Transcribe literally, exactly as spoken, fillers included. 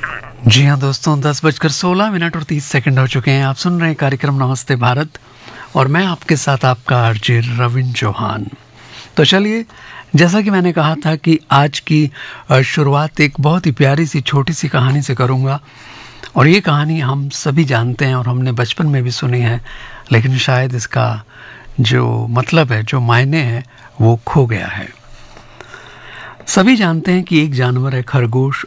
जी हाँ दोस्तों, दस बजकर सोलह मिनट और तीस सेकंड हो चुके हैं। आप सुन रहे हैं कार्यक्रम नमस्ते भारत और मैं आपके साथ आपका आरजे रविंद्र चौहान। तो चलिए, जैसा कि मैंने कहा था कि आज की अ, शुरुआत एक बहुत ही प्यारी सी छोटी सी कहानी से करूँगा। और ये कहानी हम सभी जानते हैं और हमने बचपन में भी सुनी है, लेकिन शायद इसका जो मतलब है, जो मायने हैं, वो खो गया है। सभी जानते हैं कि एक जानवर है खरगोश